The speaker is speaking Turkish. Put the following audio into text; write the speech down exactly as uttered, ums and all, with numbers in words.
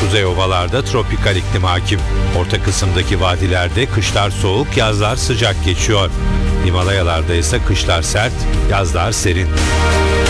Kuzey ovalarda tropikal iklim hakim. Orta kısımdaki vadilerde kışlar soğuk, yazlar sıcak geçiyor. Himalayalarda ise kışlar sert, yazlar serin.